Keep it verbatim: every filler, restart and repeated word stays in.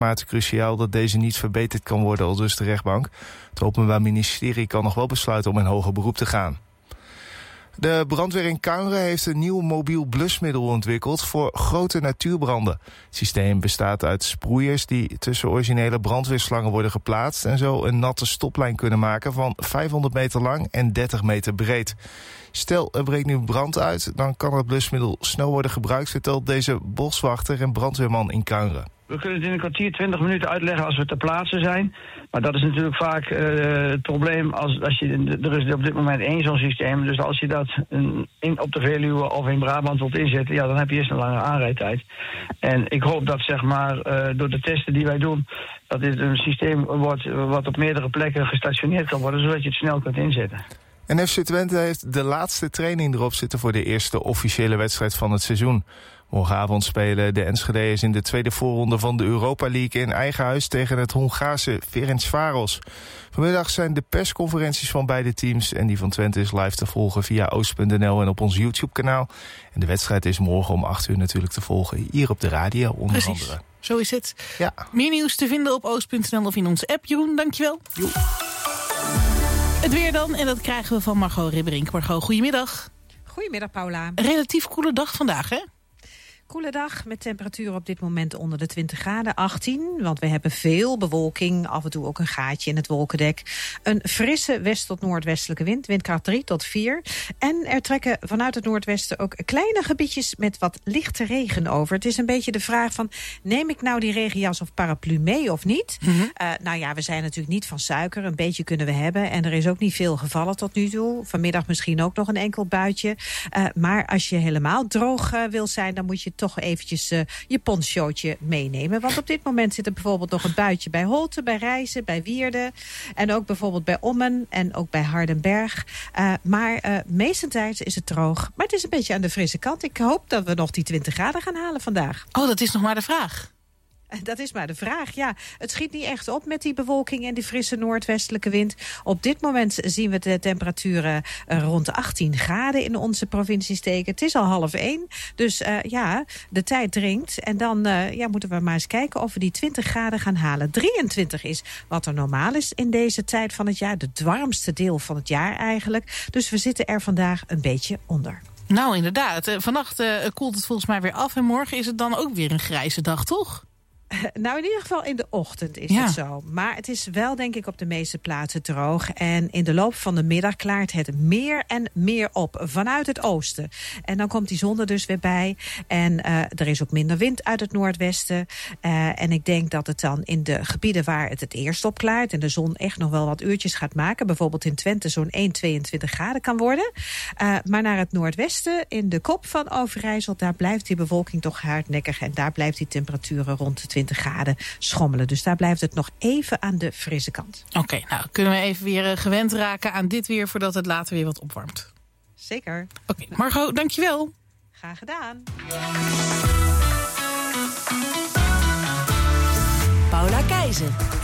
Maar het is cruciaal dat deze niet verbeterd kan worden, aldus de rechtbank. Het Openbaar Ministerie kan nog wel besluiten om in hoger beroep te gaan. De brandweer in Kuinre heeft een nieuw mobiel blusmiddel ontwikkeld voor grote natuurbranden. Het systeem bestaat uit sproeiers die tussen originele brandweerslangen worden geplaatst en zo een natte stoplijn kunnen maken van vijfhonderd meter lang en dertig meter breed. Stel, er breekt nu brand uit, dan kan het blusmiddel snel worden gebruikt, vertelt deze boswachter en brandweerman in Kuinre. We kunnen het in een kwartier, twintig minuten uitleggen als we ter plaatse zijn. Maar dat is natuurlijk vaak uh, het probleem als, als je... Er is op dit moment één zo'n systeem. Dus als je dat in, op de Veluwe of in Brabant wilt inzetten, ja, dan heb je eerst een lange aanrijdtijd. En ik hoop dat, zeg maar, uh, door de testen die wij doen, dat dit een systeem wordt wat op meerdere plekken gestationeerd kan worden, zodat je het snel kunt inzetten. En F C Twente heeft de laatste training erop zitten voor de eerste officiële wedstrijd van het seizoen. Morgenavond spelen de Enschede'ers in de tweede voorronde van de Europa League in eigen huis tegen het Hongaarse Ferencváros. Vanmiddag zijn de persconferenties van beide teams en die van Twente is live te volgen via oost punt n l en op ons YouTube-kanaal. En de wedstrijd is morgen om acht uur natuurlijk te volgen, hier op de radio onder Precies. andere. Zo is het. Ja. Meer nieuws te vinden op oost punt n l of in onze app. Jeroen, dankjewel. Jo. Het weer dan, en dat krijgen we van Margot Ribberink. Margot, goedemiddag. Goedemiddag, Paula. Een relatief koele dag vandaag, hè? Koele dag met temperatuur op dit moment onder de twintig graden, achttien. Want we hebben veel bewolking, af en toe ook een gaatje in het wolkendek. Een frisse west- tot noordwestelijke wind, windkracht drie tot vier. En er trekken vanuit het noordwesten ook kleine gebiedjes met wat lichte regen over. Het is een beetje de vraag van, neem ik nou die regenjas of paraplu mee of niet? Mm-hmm. Uh, nou ja, we zijn natuurlijk niet van suiker, een beetje kunnen we hebben. En er is ook niet veel gevallen tot nu toe. Vanmiddag misschien ook nog een enkel buitje. Uh, maar als je helemaal droog uh, wil zijn, dan moet je toch eventjes uh, je ponchootje meenemen. Want op dit moment zit er bijvoorbeeld nog een buitje bij Holte, bij Rijssen, bij Wierden. En ook bijvoorbeeld bij Ommen en ook bij Hardenberg. Uh, maar uh, meestentijds is het droog. Maar het is een beetje aan de frisse kant. Ik hoop dat we nog die twintig graden gaan halen vandaag. Oh, dat is nog maar de vraag. Dat is maar de vraag, ja. Het schiet niet echt op met die bewolking en die frisse noordwestelijke wind. Op dit moment zien we de temperaturen uh, rond de achttien graden in onze provincie steken. Het is al half één, dus uh, ja, de tijd dringt. En dan uh, ja, moeten we maar eens kijken of we die twintig graden gaan halen. drieëntwintig is wat er normaal is in deze tijd van het jaar. Het warmste deel van het jaar eigenlijk. Dus we zitten er vandaag een beetje onder. Nou, inderdaad. Vannacht uh, koelt het volgens mij weer af. En morgen is het dan ook weer een grijze dag, toch? Nou, in ieder geval in de ochtend is ja. het zo. Maar het is wel, denk ik, op de meeste plaatsen droog. En in de loop van de middag klaart het meer en meer op. Vanuit het oosten. En dan komt die zon er dus weer bij. En uh, er is ook minder wind uit het noordwesten. Uh, en ik denk dat het dan in de gebieden waar het het eerst op klaart... en de zon echt nog wel wat uurtjes gaat maken... bijvoorbeeld in Twente zo'n één, tweeëntwintig graden kan worden. Uh, maar naar het noordwesten, in de kop van Overijssel... daar blijft die bewolking toch hardnekkig. En daar blijft die temperaturen rond de twintig graden schommelen. Dus daar blijft het nog even aan de frisse kant. Oké, okay, nou kunnen we even weer gewend raken aan dit weer... voordat het later weer wat opwarmt. Zeker. Oké, okay, Margot, dankjewel. Graag gedaan. Paula Keizer.